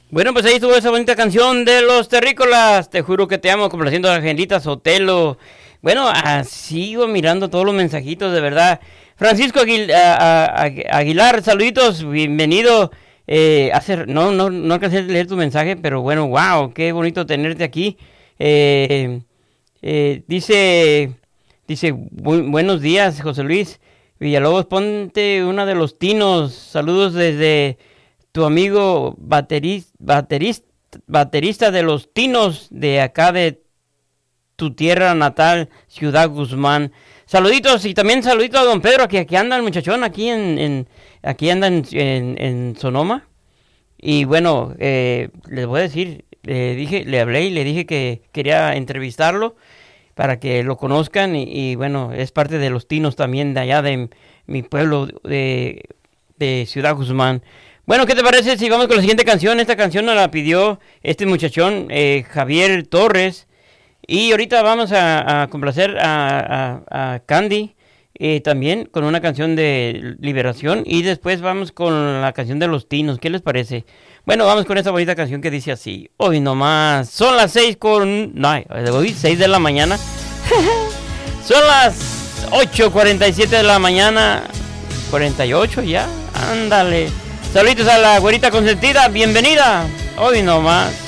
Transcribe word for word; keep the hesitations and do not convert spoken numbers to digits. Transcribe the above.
Bueno, pues ahí estuvo esa bonita canción de los terrícolas. Te juro que te amo, complaciendo a Angelita Sotelo. Bueno, ah, sigo mirando todos los mensajitos, de verdad. Francisco Aguil, a, a, a, Aguilar, saluditos, bienvenido. Eh, hace, no, no, no alcancé a leer tu mensaje, pero bueno, wow, qué bonito tenerte aquí. Eh, eh, dice, dice, bu- buenos días, José Luis Villalobos, ponte una de los tinos. Saludos desde tu amigo baterista, baterista, baterista de los tinos de acá de tu tierra natal, Ciudad Guzmán. Saluditos y también saludito a don Pedro, que aquí anda el muchachón, aquí en, en aquí anda en, en, en Sonoma. Y bueno, eh, les voy a decir, le dije, le hablé y le dije que quería entrevistarlo para que lo conozcan y, y bueno, es parte de los tinos también de allá de mi pueblo de, de Ciudad Guzmán. Bueno, ¿qué te parece si vamos con la siguiente canción? Esta canción nos la pidió este muchachón, eh, Javier Torres. Y ahorita vamos a, a complacer a, a, a Candy eh, también con una canción de liberación. Y después vamos con la canción de los tinos. ¿Qué les parece? Bueno, vamos con esta bonita canción que dice así. Hoy nomás. Son las seis con... No, hoy seis de la mañana. Son las ocho cuarenta y siete de la mañana. cuarenta y ocho ya. Ándale. Saluditos a la güerita consentida. Bienvenida. Hoy nomás.